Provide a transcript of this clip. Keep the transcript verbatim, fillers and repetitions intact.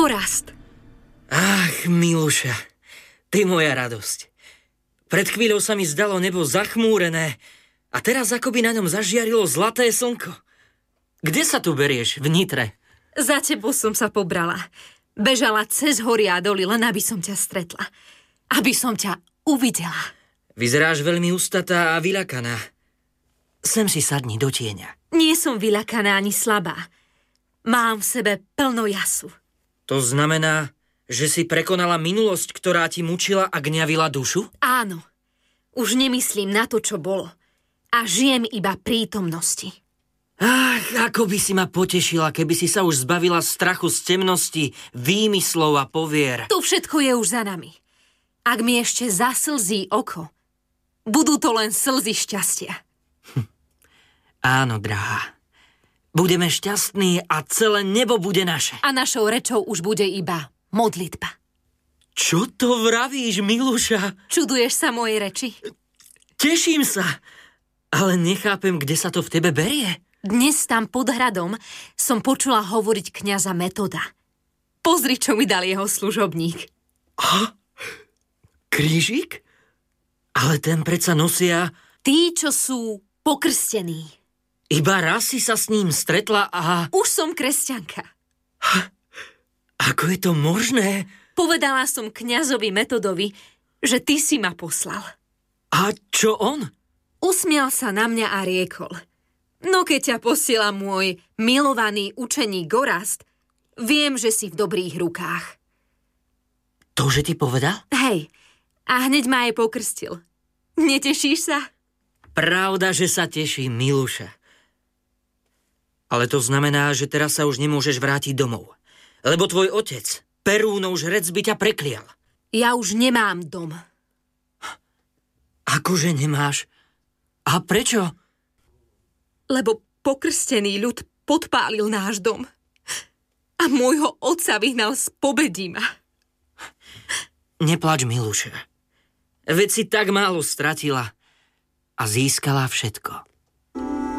Gorast. Ach, Miluša, ty moja radosť. Pred chvíľou sa mi zdalo nebo zachmúrené a teraz akoby na ňom zažiarilo zlaté slnko. Kde sa tu berieš? V Nitre? Za tebou som sa pobrala. Bežala cez hory a doly, len aby som ťa stretla. Aby som ťa uvidela. Vyzeráš veľmi ustatá a vyľakaná. Sem si sadni do tieňa. Nie som vyľakaná ani slabá. Mám v sebe plno jasu. To znamená, že si prekonala minulosť, ktorá ti mučila a gňavila dušu? Áno. Už nemyslím na to, čo bolo. A žijem iba prítomnosti. Ach, ako by si ma potešila, keby si sa už zbavila strachu z temnosti, výmyslov a povier. To všetko je už za nami. Ak mi ešte zaslzí oko, budú to len slzy šťastia. Hm. Áno, drahá. Budeme šťastní a celé nebo bude naše. A našou rečou už bude iba modlitba. Čo to vravíš, Miluša? Čuduješ sa mojej reči? Teším sa, ale nechápem, kde sa to v tebe berie. Dnes tam pod hradom som počula hovoriť kňaza Metoda. Pozri, čo mi dal jeho služobník. Ha? Krížik? Ale ten predsa nosia... Tí, čo sú pokrstení. Iba raz si sa s ním stretla a... Už som kresťanka. Ha? Ako je to možné? Povedala som kňazovi Metodovi, že ty si ma poslal. A čo on? Usmial sa na mňa a riekol. No keď ťa posiela môj milovaný učeník Gorast, viem, že si v dobrých rukách. To, že ti povedal? Hej, a hneď ma aj pokrstil. Netešíš sa? Pravda, že sa teším, Miluša. Ale to znamená, že teraz sa už nemôžeš vrátiť domov. Lebo tvoj otec, Perúnov žrec, by ťa preklial. Ja už nemám dom. Akože nemáš? A prečo? Lebo pokrstený ľud podpálil náš dom. A môjho otca vyhnal z Pobedíma. Neplač, Miluša. Veď si tak málo stratila a získala všetko.